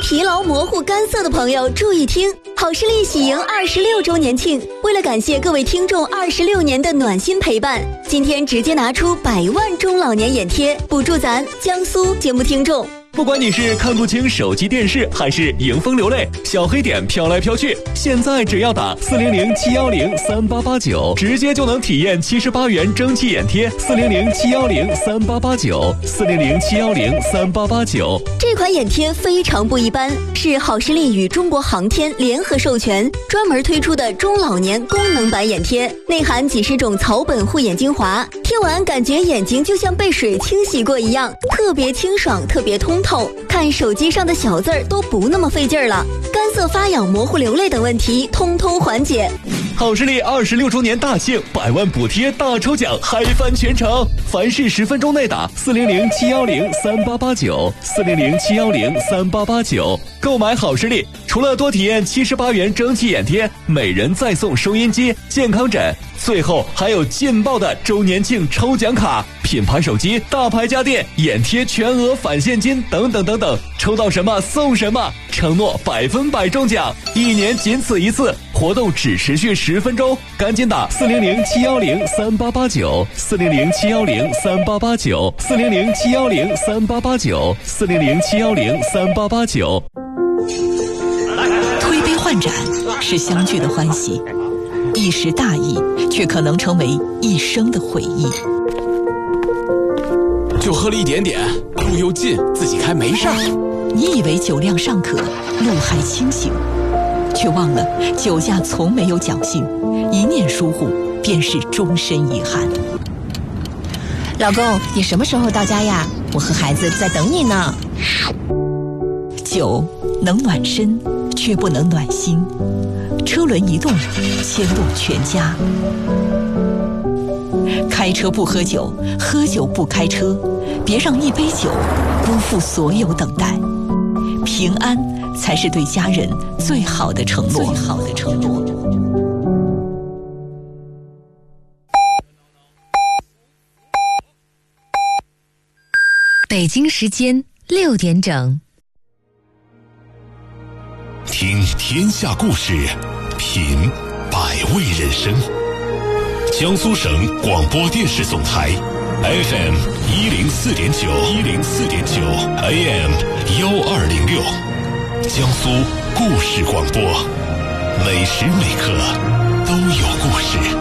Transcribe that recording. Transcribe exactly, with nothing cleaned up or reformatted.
疲劳、模糊、干涩的朋友注意听，好视力喜迎二十六周年庆，为了感谢各位听众二十六年的暖心陪伴，今天直接拿出百万中老年眼贴，补助咱江苏节目听众。 不管你是看不清手机电视，还是迎风流泪，小黑点飘来飘去，现在只要打四零零七幺零三八八九，直接就能体验七十八元蒸汽眼贴。四零零七幺零三八八九，四零零七幺零三八八九。 这款眼贴非常不一般，是好视力与中国航天联合授权，专门推出的中老年功能版眼贴，内含几十种草本护眼精华，贴完感觉眼睛就像被水清洗过一样，特别清爽，特别通透，看手机上的小字儿都不那么费劲儿了，干涩发痒、模糊流泪等问题通通缓解。 好视力二十六周年大庆，百万补贴大抽奖，嗨翻全城！凡是十分钟内打四零零七幺零三八八九，四零零七幺零三八八九，购买好视力，除了多体验七十八元蒸汽眼贴，每人再送收音机、健康枕，最后还有劲爆的周年庆抽奖卡，品牌手机、大牌家电、眼贴全额返现金等等等等，抽到什么送什么，承诺百分百中奖，一年仅此一次，活动只持续十分钟，赶紧打四零零七幺零三八八九，四零零七幺零三八八九，四零零七幺零三八八九，四零零七幺零三八八九。 推杯换盏是相聚的欢喜，一时大意却可能成为一生的回忆。 就喝了一点点，路又近，自己开没事儿。 你以为酒量尚可，路还清醒，却忘了酒驾从没有侥幸，一念疏忽便是终身遗憾。 老公，你什么时候到家呀？我和孩子在等你呢。 酒能暖身，却不能暖心。车轮一动，牵动全家。开车不喝酒，喝酒不开车，别让一杯酒辜负所有等待。平安才是对家人最好的承诺。最好的承诺。 北京时间六点整。 听天下故事，品百味人生。江苏省广播电视总台 F M 一零四点九，一零四点九 A M 幺二零六，江苏故事广播，每时每刻都有故事。